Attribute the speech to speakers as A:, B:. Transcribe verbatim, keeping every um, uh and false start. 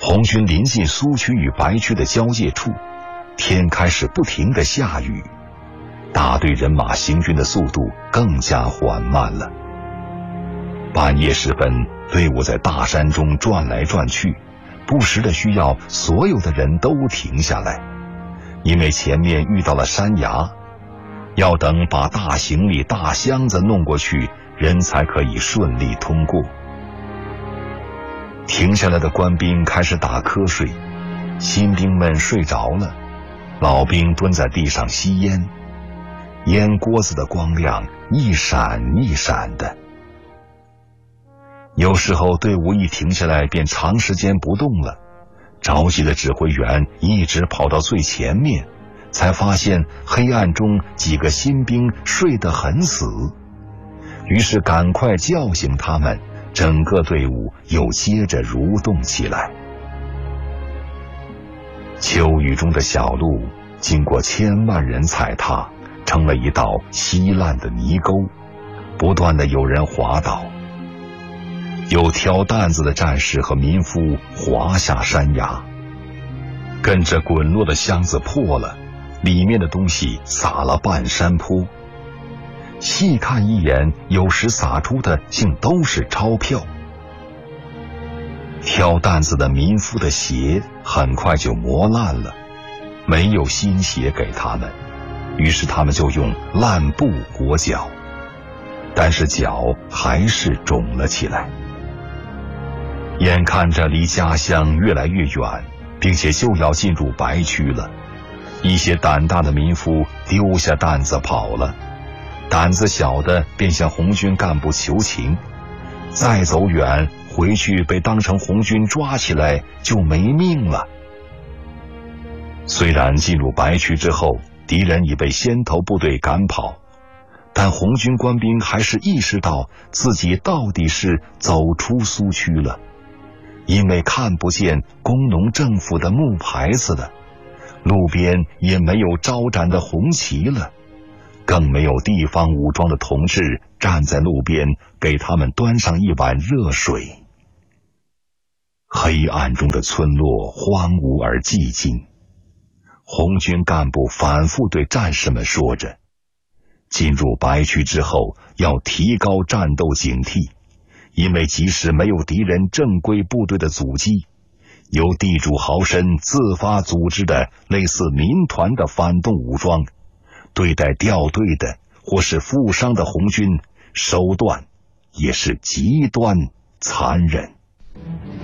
A: 红军临近苏区与白区的交界处，天开始不停地下雨，大队人马行军的速度更加缓慢了。半夜时分，队伍在大山中转来转去，不时的需要所有的人都停下来，因为前面遇到了山崖，要等把大行李大箱子弄过去，人才可以顺利通过。停下来的官兵开始打瞌睡，新兵们睡着了，老兵蹲在地上吸烟，烟锅子的光亮一闪一闪的。有时候队伍一停下来便长时间不动了，着急的指挥员一直跑到最前面，才发现黑暗中几个新兵睡得很死，于是赶快叫醒他们，整个队伍又接着蠕动起来。秋雨中的小路经过千万人踩踏，成了一道稀烂的泥沟，不断的有人滑倒，有挑担子的战士和民夫滑下山崖，跟着滚落的箱子破了，里面的东西洒了半山坡。细看一眼，有时洒出的竟都是钞票。挑担子的民夫的鞋很快就磨烂了，没有新鞋给他们，于是他们就用烂布裹脚，但是脚还是肿了起来。眼看着离家乡越来越远，并且就要进入白区了，一些胆大的民夫丢下担子跑了，胆子小的便向红军干部求情，再走远回去被当成红军抓起来就没命了。虽然进入白区之后，敌人已被先头部队赶跑，但红军官兵还是意识到自己到底是走出苏区了，因为看不见工农政府的木牌子了，路边也没有招展的红旗了，更没有地方武装的同志站在路边给他们端上一碗热水。黑暗中的村落荒芜而寂静，红军干部反复对战士们说着，进入白区之后要提高战斗警惕，因为即使没有敌人正规部队的阻击，由地主豪绅自发组织的类似民团的反动武装，对待掉队的或是负伤的红军，手段也是极端残忍。